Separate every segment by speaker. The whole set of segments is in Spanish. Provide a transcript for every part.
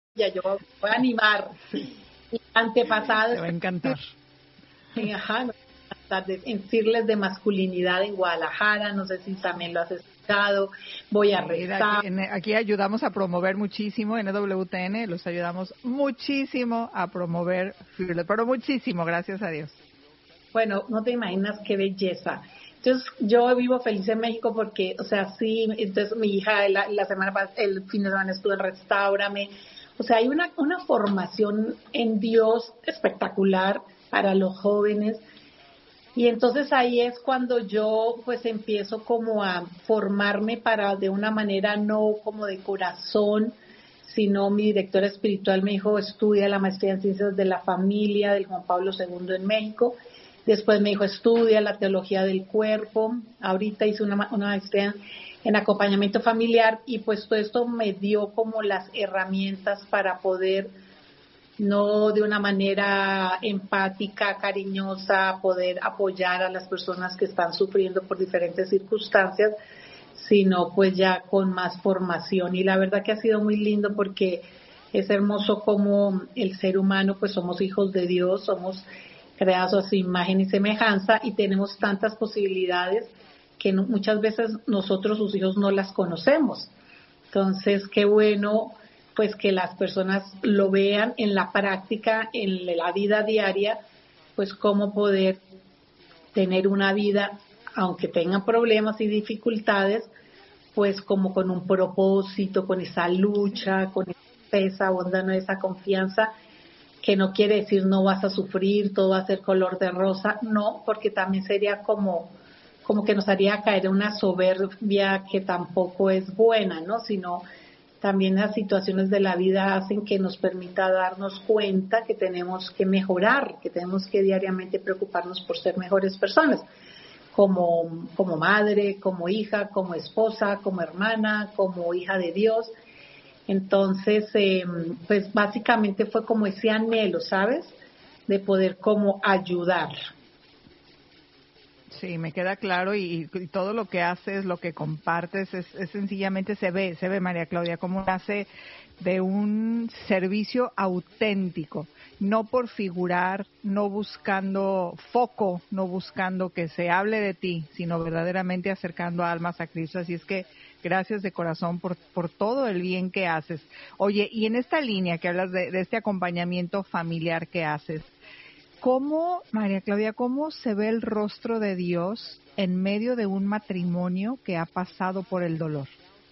Speaker 1: ya yo voy a animar. Mi antepasado.
Speaker 2: Te va a encantar.
Speaker 1: Ajá, en Cirles de Masculinidad en Guadalajara, no sé si también lo has escuchado, voy a rezar.
Speaker 2: Aquí ayudamos a promover muchísimo, en EWTN los ayudamos muchísimo a promover Fearless, pero muchísimo, gracias a Dios.
Speaker 1: Bueno, no te imaginas qué belleza. Entonces, yo vivo feliz en México porque, o sea, sí, entonces mi hija la semana pasada, el fin de semana estuvo en Restáurame. O sea, hay una formación en Dios espectacular para los jóvenes. Y entonces ahí es cuando yo pues empiezo como a formarme para de una manera no como de corazón, sino mi directora espiritual me dijo, estudia la maestría en ciencias de la familia del Juan Pablo II en México. Después me dijo, estudia la teología del cuerpo. Ahorita hice una maestría en acompañamiento familiar y pues todo esto me dio como las herramientas para poder, no de una manera empática, cariñosa, poder apoyar a las personas que están sufriendo por diferentes circunstancias, sino pues ya con más formación. Y la verdad que ha sido muy lindo porque es hermoso como el ser humano, pues somos hijos de Dios, somos creados a su imagen y semejanza y tenemos tantas posibilidades que muchas veces nosotros, sus hijos, no las conocemos. Entonces, qué bueno pues que las personas lo vean en la práctica, en la vida diaria, pues cómo poder tener una vida, aunque tengan problemas y dificultades, pues como con un propósito, con esa lucha, con esa bondad, esa confianza, que no quiere decir no vas a sufrir, todo va a ser color de rosa, no, porque también sería como que nos haría caer en una soberbia que tampoco es buena, ¿no? Sino también las situaciones de la vida hacen que nos permita darnos cuenta que tenemos que mejorar, que tenemos que diariamente preocuparnos por ser mejores personas, como madre, como hija, como esposa, como hermana, como hija de Dios. Entonces, pues básicamente fue como ese anhelo, ¿sabes? De poder como ayudar.
Speaker 2: Sí, me queda claro y todo lo que haces, lo que compartes, es sencillamente se ve, María Claudia, cómo nace de un servicio auténtico, no por figurar, no buscando foco, no buscando que se hable de ti, sino verdaderamente acercando almas a Cristo. Así es que gracias de corazón por todo el bien que haces. Oye, y en esta línea que hablas de este acompañamiento familiar que haces, ¿cómo, María Claudia, cómo se ve el rostro de Dios en medio de un matrimonio que ha pasado por el dolor?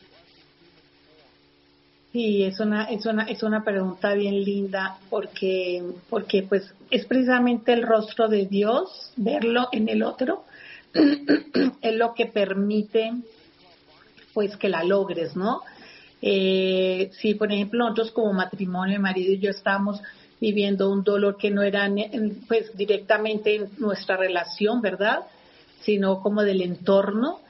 Speaker 1: Sí, es una pregunta bien linda porque pues es precisamente el rostro de Dios, verlo en el otro, es lo que permite pues que la logres, ¿no? Si por ejemplo nosotros como matrimonio, mi marido y yo estábamos viviendo un dolor que no era pues directamente en nuestra relación, ¿verdad? Sino como del entorno,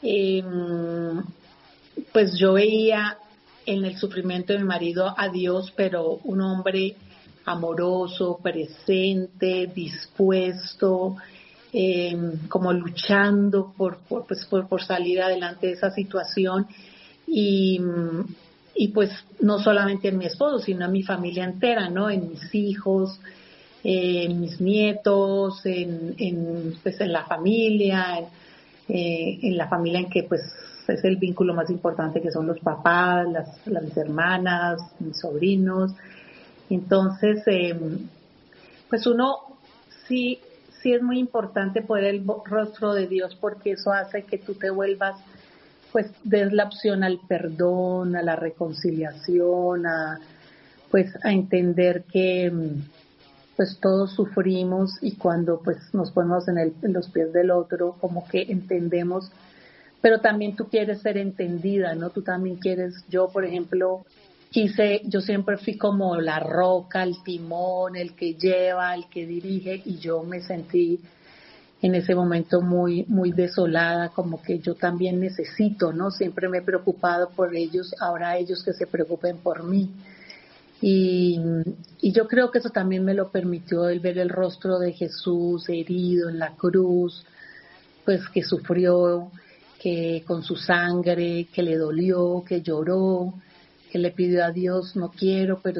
Speaker 1: pues yo veía en el sufrimiento de mi marido a Dios, pero un hombre amoroso, presente, dispuesto, como luchando por salir adelante de esa situación y pues no solamente en mi esposo, sino en mi familia entera, ¿no? En mis hijos, en mis nietos, pues en la familia, en la familia en que pues es el vínculo más importante, que son los papás, las hermanas, mis sobrinos. Entonces, pues uno sí es muy importante poder el rostro de Dios, porque eso hace que tú te vuelvas, pues des la opción al perdón, a la reconciliación, pues a entender que pues todos sufrimos, y cuando pues nos ponemos en los pies del otro, como que entendemos, pero también tú quieres ser entendida, ¿no? Tú también quieres, yo por ejemplo, yo siempre fui como la roca, el timón, el que lleva, el que dirige, y yo me sentí en ese momento muy, muy desolada, como que yo también necesito, ¿no? Siempre me he preocupado por ellos, ahora ellos que se preocupen por mí. Y yo creo que eso también me lo permitió el ver el rostro de Jesús herido en la cruz, pues que sufrió, que con su sangre, que le dolió, que lloró, que le pidió a Dios, no quiero, pero